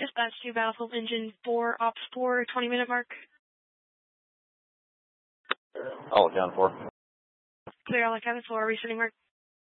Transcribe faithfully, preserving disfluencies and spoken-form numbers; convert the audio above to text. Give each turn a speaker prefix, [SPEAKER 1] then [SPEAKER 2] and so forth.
[SPEAKER 1] Dispatch to Battlefield Engine four, Ops four, twenty minute mark.
[SPEAKER 2] Oh, down four.
[SPEAKER 1] Clear all the cabin for resetting mark.